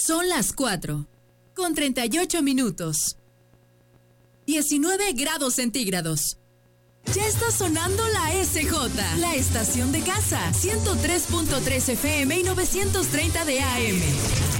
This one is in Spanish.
Son las 4:38. 19 grados centígrados. Ya está sonando la SJ, la estación de casa, 103.3 FM y 930 de AM.